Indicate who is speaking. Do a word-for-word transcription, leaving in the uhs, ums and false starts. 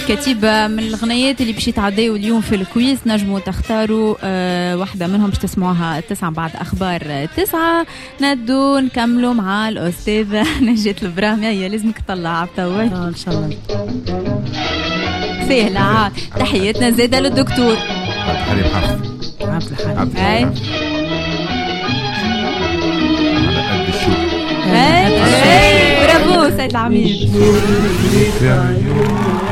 Speaker 1: كتيبة من الغنيات اللي باش يتعداو اليوم في الكويز. نجموا تختاروا أه واحدة منهم باش تسمعوها تسعة بعد أخبار تسعة. ندو نكملوا مع الأستاذة نجاة البراهمي. هي لازمك تطلع عبتوي
Speaker 2: إن شاء الله
Speaker 1: سهلة. تحياتنا زادة للدكتور
Speaker 3: عبد الحليم حافظ.
Speaker 2: عبد الحليم
Speaker 3: عبد الحليم
Speaker 1: حافظ. برافو سيد العميد.